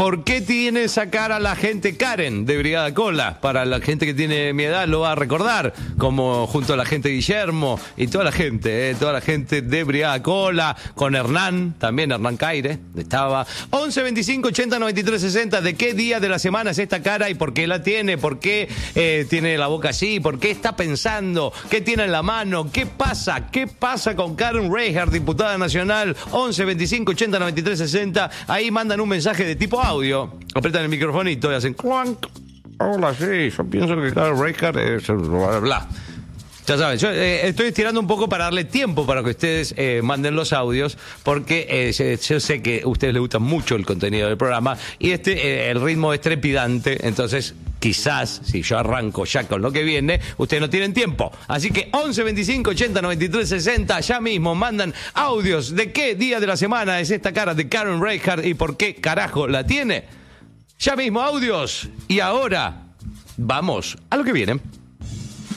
¿por qué tiene esa cara la gente Karen de Brigada Cola? Para la gente que tiene mi edad lo va a recordar, como junto a la gente Guillermo y toda la gente de Brigada Cola, con Hernán, también Hernán Caire, estaba. 11 25 80 93 60, ¿de qué día de la semana es esta cara y por qué la tiene? ¿Por qué tiene la boca así? ¿Por qué está pensando? ¿Qué tiene en la mano? ¿Qué pasa? ¿Qué pasa con Karen Reijard, diputada nacional? 11 25 80 93 60, ahí mandan un mensaje de tipo audio, apretan el microfonito y hacen clank. Hola, sí, yo pienso que Karen Reijard es bla, bla. Ya saben, yo estoy estirando un poco para darle tiempo para que ustedes manden los audios, porque yo sé que a ustedes les gusta mucho el contenido del programa y el ritmo es trepidante, entonces quizás si yo arranco ya con lo que viene, ustedes no tienen tiempo. Así que 11 25 80 93 60, ya mismo mandan audios de qué día de la semana es esta cara de Karen Reijard y por qué carajo la tiene. Ya mismo audios. Y ahora vamos a lo que viene.